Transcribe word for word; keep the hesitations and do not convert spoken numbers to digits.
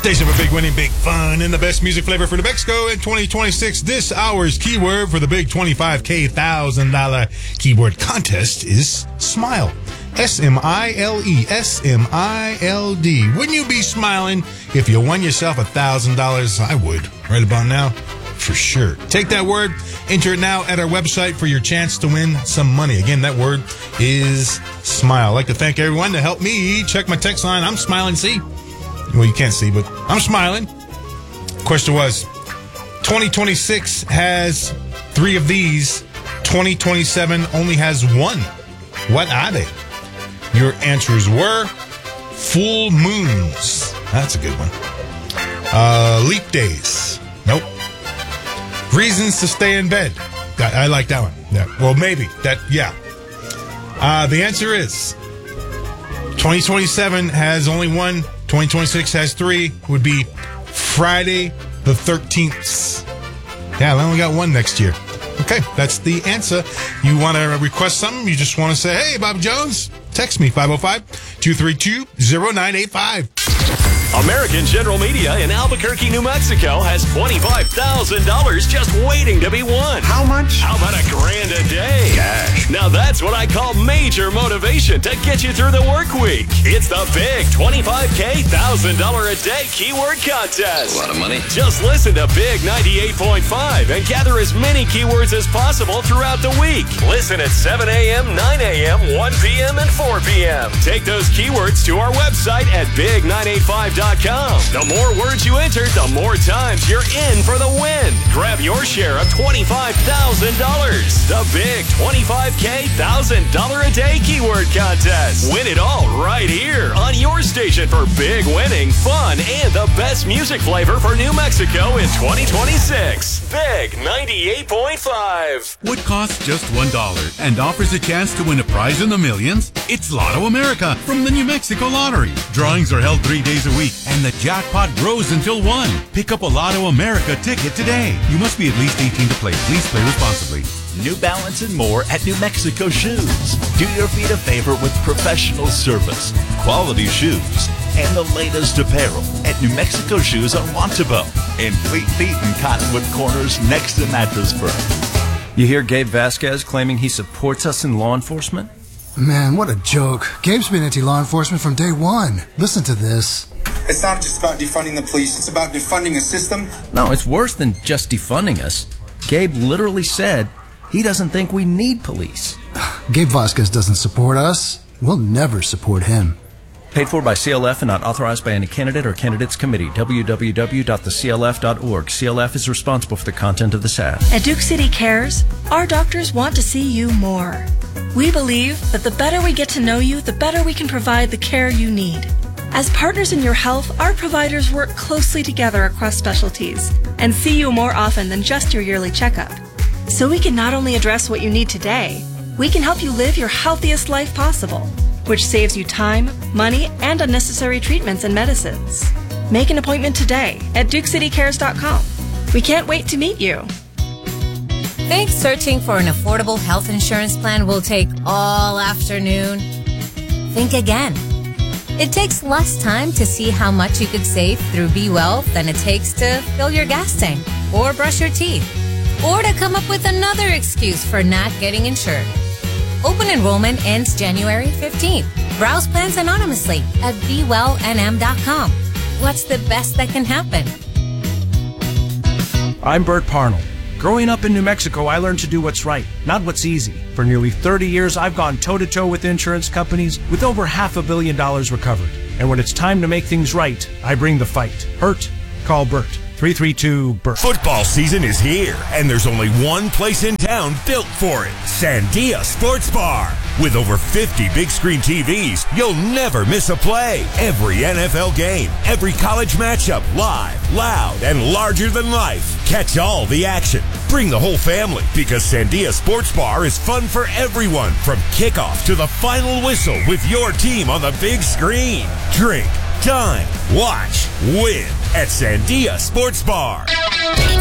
Station for big winning, big fun, and the best music flavor for New Mexico in twenty twenty-six. This hour's keyword for the big twenty-five K one thousand dollars keyword contest is smile. S M I L E. S M I L D. Wouldn't you be smiling if you won yourself one thousand dollars? I would. Right about now, for sure. Take that word, enter it now at our website for your chance to win some money. Again, that word is smile. I'd like to thank everyone to help me check my text line. I'm smiling, see? Well, you can't see, but I'm smiling. Question was, twenty twenty-six has three of these. twenty twenty-seven only has one. What are they? Your answers were full moons. That's a good one. Uh, leap days. Nope. Reasons to stay in bed. That, I like that one. Yeah. Well, maybe. That. Yeah. Uh, the answer is twenty twenty-seven has only one. twenty twenty-six has three. Would be Friday the thirteenth. Yeah, I only got one next year. Okay, that's the answer. You want to request something? You just want to say, hey, Bob Jones, text me, five oh five, two three two, oh nine eight five. American General Media in Albuquerque, New Mexico has twenty-five thousand dollars just waiting to be won. How much? How about a grand a day? Cash. Now that's what I call major motivation to get you through the work week. It's the big twenty-five K one thousand dollars a day keyword contest. A lot of money. Just listen to Big ninety-eight point five and gather as many keywords as possible throughout the week. Listen at seven a.m., nine a.m., one p.m., and four p.m. Take those keywords to our website at big nine eight five dot com. The more words you enter, the more times you're in for the win. Grab your share of twenty-five thousand dollars. The big twenty-five K one thousand dollars a day keyword contest. Win it all right here on your station for big winning, fun, and the best music flavor for New Mexico in twenty twenty-six. Big ninety-eight point five. What costs just one dollar and offers a chance to win a prize in the millions? It's Lotto America from the New Mexico Lottery. Drawings are held three days a week, and the jackpot grows until one. Pick up a Lotto America ticket today. You must be at least eighteen to play. Please play responsibly. New Balance and more at New Mexico Shoes. Do your feet a favor with professional service, quality shoes, and the latest apparel at New Mexico Shoes on Wantabo in Fleet Feet and Cottonwood Corners next to Mattress Firm. You hear Gabe Vasquez claiming he supports us in law enforcement? Man, what a joke. Gabe's been anti-law enforcement from day one. Listen to this. It's not just about defunding the police. It's about defunding a system. No, it's worse than just defunding us. Gabe literally said he doesn't think we need police. Gabe Vasquez doesn't support us. We'll never support him. Paid for by C L F and not authorized by any candidate or candidates committee. w w w dot the c l f dot org. C L F is responsible for the content of this ad. At Duke City Cares, our doctors want to see you more. We believe that the better we get to know you, the better we can provide the care you need. As partners in your health, our providers work closely together across specialties and see you more often than just your yearly checkup. So we can not only address what you need today, we can help you live your healthiest life possible, which saves you time, money, and unnecessary treatments and medicines. Make an appointment today at duke city cares dot com. We can't wait to meet you. Think searching for an affordable health insurance plan will take all afternoon? Think again. It takes less time to see how much you could save through Be Well than it takes to fill your gas tank or brush your teeth, or to come up with another excuse for not getting insured. Open enrollment ends January fifteenth. Browse plans anonymously at be well n m dot com. What's the best that can happen? I'm Bert Parnell. Growing up in New Mexico, I learned to do what's right, not what's easy. For nearly thirty years, I've gone toe-to-toe with insurance companies with over half a billion dollars recovered. And when it's time to make things right, I bring the fight. Hurt? Call Bert. three three two, B E R T. Football season is here, and there's only one place in town built for it. Sandia Sports Bar. With over fifty big screen T Vs, you'll never miss a play. Every N F L game, every college matchup, live, loud, and larger than life. Catch all the action. Bring the whole family, because Sandia Sports Bar is fun for everyone, from kickoff to the final whistle with your team on the big screen. Drink, dine, watch, win at Sandia Sports Bar.